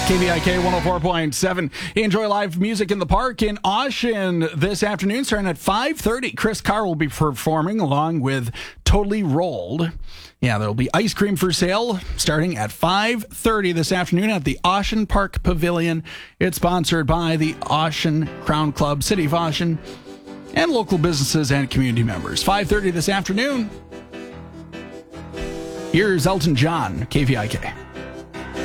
KVIK 104.7. Enjoy live music in the park in Ocean this afternoon, starting at 5:30. Chris Carr will be performing along with Totally Rolled. Yeah, there'll be ice cream for sale starting at 5:30 this afternoon at the Ocean Park Pavilion. It's sponsored by the Ocean Crown Club, City of Ocean, and local businesses and community members. 5:30 this afternoon. Here's Elton John, KVIK.